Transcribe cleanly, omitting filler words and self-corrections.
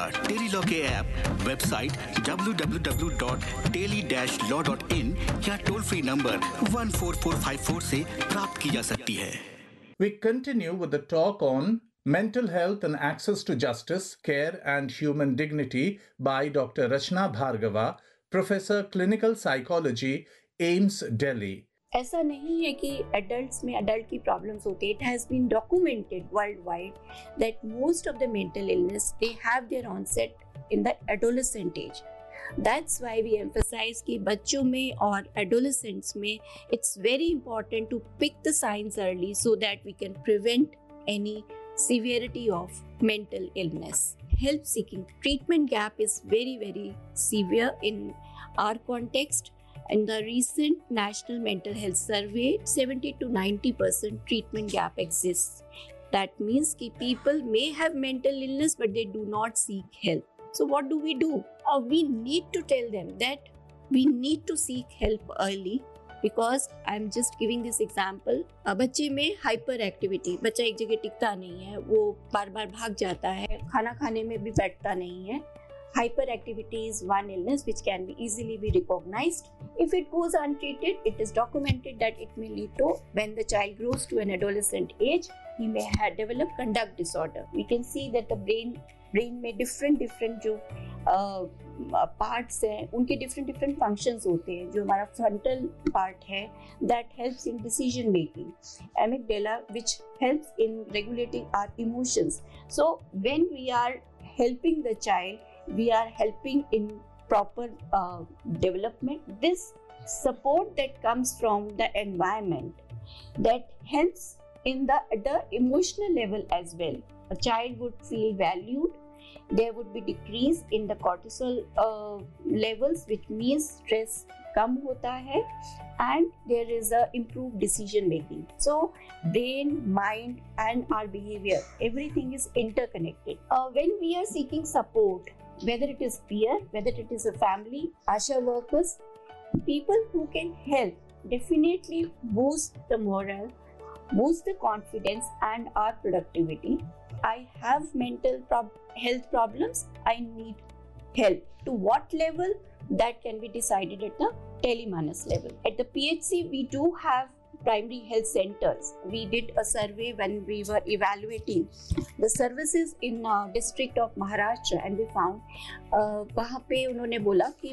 Tele-Law के app, website www.teli-law.in या toll free number 14454 से प्राप्त की जा सकती है। We continue with the talk on Mental Health and Access to Justice, Care and Human Dignity by Dr. Rachna Bhargava, Professor Clinical Psychology, AIIMS, Delhi. ऐसा नहीं है कि एडल्ट्स में एडल्ट की प्रॉब्लम्स होती है. It has been documented world wide that most of the mental illness they have their onset in the adolescent as. That's why we emphasise कि बच्चों में और एडोलेसेंट्स में it's very important to pick the science early so that we can prevent any severity of mental illness. Help seeking treatment gap is very severe in our context. In the recent National Mental Health Survey, 70 to 90% treatment gap exists. That means that people may have mental illness but they do not seek help. So what do? We need to tell them that we need to seek help early. Because I am just giving this example. बच्चे में hyper activity, बच्चा एक जगह टिकता नहीं है, वो बार बार भाग जाता है, खाना खाने में भी बैठता नहीं है. Hyper activity is one illness which can be easily B recognised. If it goes untreated, it is documented that it may lead to, when the child grows to an adolescent age, he may have developed conduct disorder. We can see that the brain में different जो parts हैं, उनके different functions होते हैं. जो हमारा frontal part है, that helps in decision making. Amygdala, which helps in regulating our emotions. So when we are helping the child, we are helping in proper development. This support that comes from the environment that helps in the emotional level as well. A child would feel valued. There would be decrease in the cortisol levels, which means stress कम होता है, and there is a improved decision making. So brain, mind and our behavior, everything is interconnected. When we are seeking support, whether it is peer, whether it is a family, ASHA workers, people who can help definitely boost the morale, boost the confidence and our productivity. I have mental health problems, I need help. To what level? That can be decided at the Telemanus level. At the PHC, we do have primary health centers. We did a survey when we were evaluating the services in district of Maharashtra, and we found वहाँ पे उन्होंने बोला कि